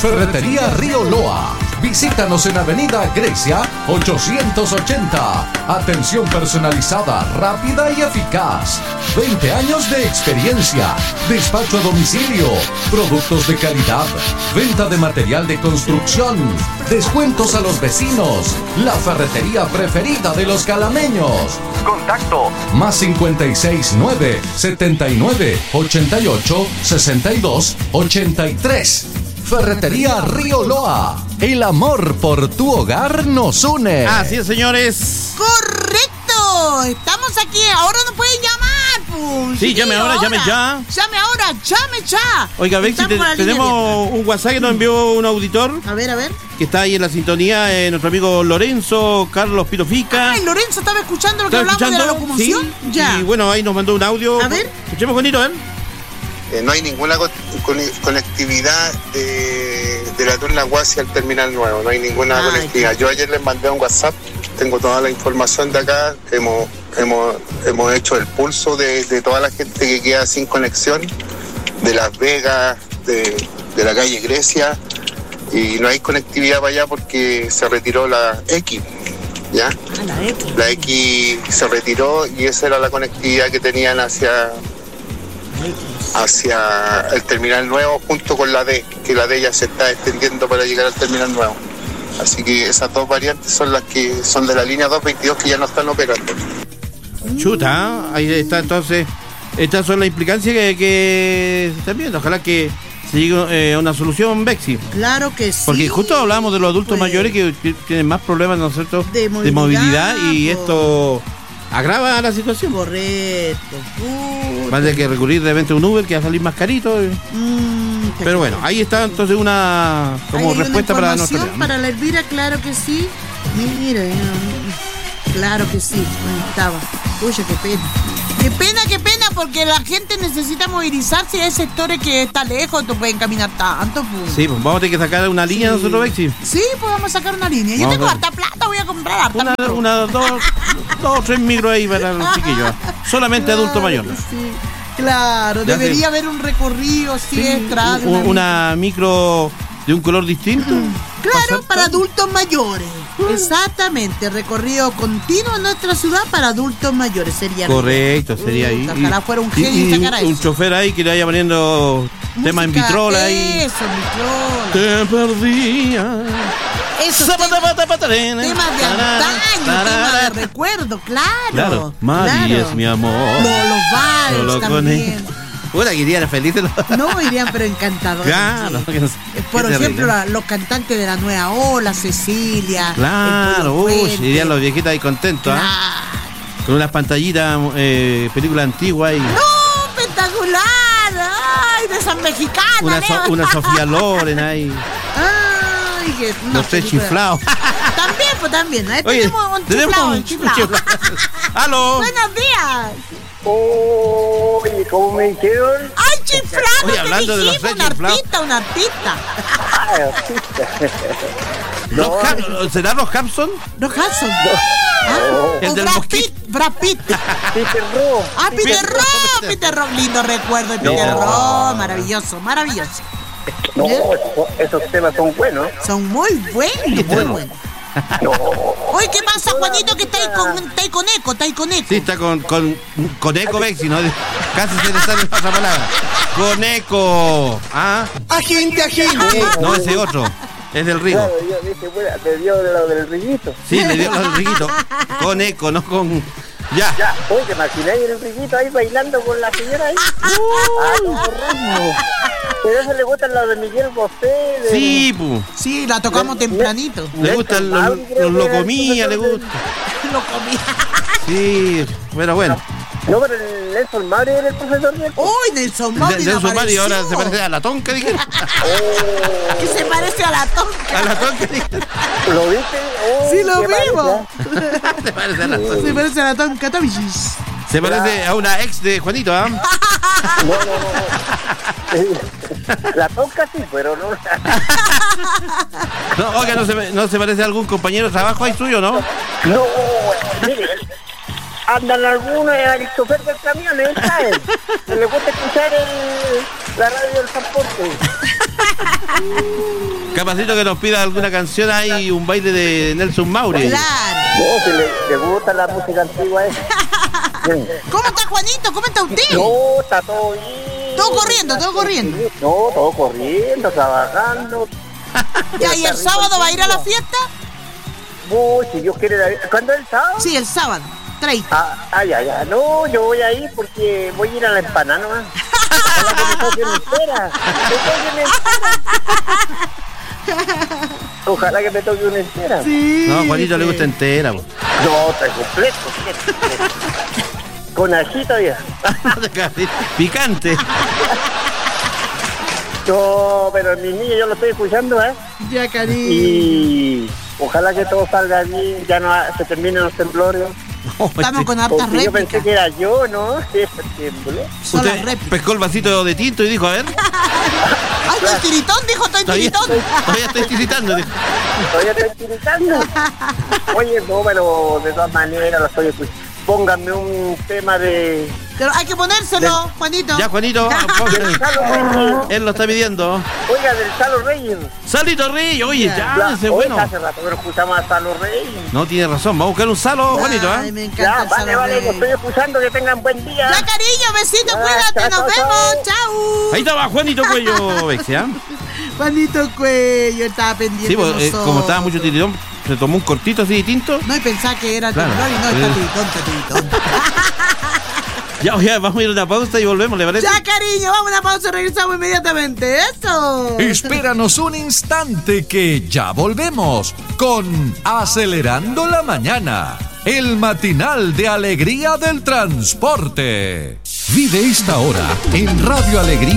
Ferretería Río Loa. Visítanos en Avenida Grecia 880. Atención personalizada, rápida y eficaz. 20 años de experiencia. Despacho a domicilio. Productos de calidad. Venta de material de construcción. Descuentos a los vecinos. La ferretería preferida de los calameños. Contacto más 569 79 88 62 83. Ferretería Río Loa. El amor por tu hogar nos une. Así es, señores. ¡Correcto! Estamos aquí. Ahora no pueden llamar, pues. Sí, llame ahora, llame ya. Llame ahora, llame ya. Oiga, Bexi, tenemos un WhatsApp que nos envió un auditor. A ver. Que está ahí en la sintonía, nuestro amigo Lorenzo Carlos Pirofica. Ay, Lorenzo estaba escuchando lo que hablamos de la locomoción. Sí, ya. Y bueno, ahí nos mandó un audio. A ver. Escuchemos, Juanito, a ver. No hay ninguna conectividad de la Turnaguá hacia el terminal nuevo, no hay ninguna conectividad. Yo ayer les mandé un WhatsApp, tengo toda la información de acá, hemos hecho el pulso de toda la gente que queda sin conexión, de Las Vegas, de la calle Grecia, y no hay conectividad para allá porque se retiró la X, ¿ya? La X se retiró y esa era la conectividad que tenían hacia el terminal nuevo junto con la D, que la D ya se está extendiendo para llegar al terminal nuevo. Así que esas dos variantes son las que son de la línea 222 que ya no están operando. Chuta, ahí está entonces. Estas son las implicancias que se están viendo. Ojalá que se llegue a una solución, Bexi. Claro que sí. Porque justo hablábamos de los adultos mayores que tienen más problemas, ¿no es cierto?, de movilidad y esto agrava la situación. Correcto. Va a tener que recurrir de repente a un Uber que va a salir más carito. Pero bueno, ahí está entonces una respuesta para nosotros. Para la Elvira, claro que sí. Mira, claro que sí. Ahí estaba. Uy, qué pena. Qué pena, porque la gente necesita movilizarse y hay sectores que está lejos, no pueden caminar tanto. Pues. Sí, pues vamos a tener que sacar una línea nosotros, Bexi. Sí, pues vamos a sacar una línea. Yo tengo harta plata, voy a comprar harta. Dos o tres micros ahí para los chiquillos. Solamente adulto mayor. Sí. Claro, debería haber un recorrido extra. Una micro de un color distinto. Claro, para adultos mayores. Exactamente, recorrido continuo en nuestra ciudad para adultos mayores sería. Correcto, sería ahí. Ojalá fuera un genio y sacara eso. Un chofer ahí que le vaya poniendo temas en vitrola ahí. Eso, vitrola. Te perdía. Esos temas de antaño, temas de recuerdo, claro. Mari es mi amor. Los vals también. Puta, que irían felices. No, irían pero encantadores. Claro. Por ejemplo, los cantantes de la nueva ola, Cecilia. Claro, irían los viejitos ahí contentos, claro. Con unas pantallitas, películas antiguas. ¡No! ¡Espectacular! ¡Ay! De esas mexicanas. Una Sofía Loren ahí. ¡Ay! Que los tres chiflados. También. Oye, tenemos un chiflado. ¡Aló! ¡Buenos días! Oye, ¿cómo me dijeron? ¡Ay, chiflado! Oye, hablando de los tres chiflados. Un artista. ¿Será los Hampson? Los Hampson. El del mosquito. Brad Pitt. Peter Rock. Peter Rock, lindo recuerdo de Peter Rock. Maravilloso. No, esos temas son buenos. Son muy buenos. No. Oye, ¿qué pasa, Juanito? Que estáis con eco. Sí, está con eco, Bexi, ¿no? Casi se le sale otra palabra. Con eco. Agente. No, ese otro. Es del Rigo. Claro, yo dije, bueno, le dio lo del riguito. Sí, le dio lo del riguito. Con eco, no con... Ya. Oye, ¿te imagináis el riguito ahí bailando con la señora ahí? ¡Qué pero eso le gustan los de Miguel Bosé. Sí, pu. Sí, la tocamos tempranito. Le gustan los locomía, le gusta. Locomía. Sí, pero bueno. No, pero el Nelson Mari era el profesor de... ¡Uy, Nelson Mari! Nelson Mari ahora se parece a la tonca, dije. ¿Qué se parece a la tonca? A la tonca, dije. ¿Lo viste? Sí, lo vimos. Se parece a la tonca. Se parece a la tonca, Tavichis. Se parece a una ex de Juanito, ¿ah? No. La tonca sí, pero no. No, oiga, no se parece a algún compañero de trabajo ahí suyo, ¿no? No, mire. Andan algunos, el chofer del camión, ¿sabes? Le gusta escuchar la radio del transporte. Capacito que nos pida alguna canción ahí, un baile de Nelson Mauri. Claro. No, si le gusta la música antigua esa. ¿Cómo está Juanito? ¿Cómo está usted? No, está todo bien. Todo corriendo, todo corriendo. No, todo corriendo, trabajando. Ya, ¿y el sábado va a ir a la fiesta? Uy, si Dios quiere. ¿Cuándo es el sábado? Sí, el sábado, 30. Ya. No, yo voy a ir porque voy a ir a la empanada nomás. Ojalá que me toquen entera. Ojalá que me toque una entera. Sí. No, a Juanito le gusta entera. Po. No, está completo. Con ajito ya. Picante. No, pero mis niños yo lo estoy escuchando, ¿eh? Ya, cariño. Y ojalá que todo salga bien, ya no se terminen los temblores. Estamos con hartas Porque yo pensé réplicas. que era yo, ¿no? Temblé. Son las Usted réplicas. pescó el vasito de tinto y dijo, a ver. ¡Ay, estoy tiritón! Dijo, estoy tiritón. Todavía estoy tiritando. Dijo. Todavía estoy tiritando. Oye, no, pero de todas maneras lo estoy escuchando. Pónganme un tema de... Pero hay que ponérselo, Juanito. Ya, Juanito, del Salo Reyes. él lo está pidiendo. Oiga, del Salo Reyes. Salito Rey, oye, ya, ese es Oye, bueno. hace rato que no escuchamos a Salo Reyes. No, tiene razón, vamos a buscar un salo, Juanito, Ay, ¿eh? me encanta Ya, el vale, Salo lo Rey. estoy escuchando, que tengan buen día. Ya, cariño, besito, Ya, cuídate, chao, nos chao, vemos. chao. Chau. Ahí estaba Juanito Cuello, Vexia. Juanito Cuello estaba pendiente Sí, de pues, nosotros. como estaba mucho tiritón, se tomó un cortito así de tinto. No, y pensaba que era Claro. temblor y no, está tiritón. Ya, vamos a ir a una pausa y volvemos, ¿le parece? Ya, cariño, vamos a una pausa y regresamos inmediatamente. ¡Eso! Espéranos un instante que ya volvemos con Acelerando la Mañana, el matinal de alegría del transporte. Vive esta hora en Radio Alegría.